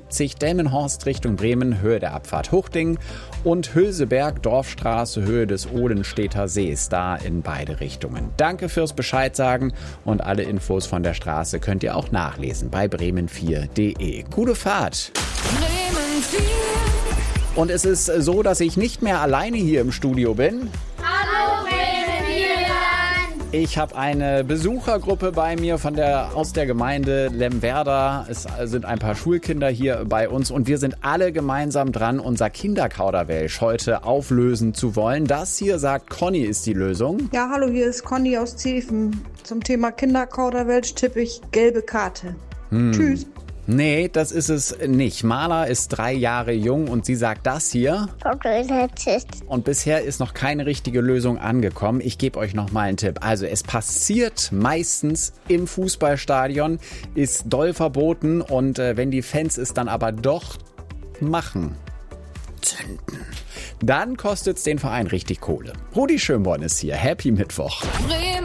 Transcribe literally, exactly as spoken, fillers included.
siebzig Delmenhorst Richtung Bremen, Höhe der Abfahrt Huchting und Hülseberg, Dorfstraße, Höhe des Ohlenstädter Sees, da in beide Richtungen. Danke fürs Bescheid sagen und alle Infos von der Straße könnt ihr auch nachlesen bei bremen vier punkt de. Gute Fahrt! Bremen vier. Und es ist so, dass ich nicht mehr alleine hier im Studio bin. Hallo Bremen-Vierland! Ich habe eine Besuchergruppe bei mir von der, aus der Gemeinde Lemwerder. Es sind ein paar Schulkinder hier bei uns und wir sind alle gemeinsam dran, unser Kinderkauderwelsch heute auflösen zu wollen. Das hier, sagt Conny, ist die Lösung. Ja, hallo, hier ist Conny aus Zeven. Zum Thema Kinderkauderwelsch tippe ich gelbe Karte. Hm. Tschüss. Nee, das ist es nicht. Marla ist drei Jahre jung und sie sagt das hier. Und bisher ist noch keine richtige Lösung angekommen. Ich gebe euch noch mal einen Tipp. Also es passiert meistens im Fußballstadion, ist doll verboten und äh, wenn die Fans es dann aber doch machen, zünden, dann kostet es den Verein richtig Kohle. Rudi Schönborn ist hier. Happy Mittwoch. Bremen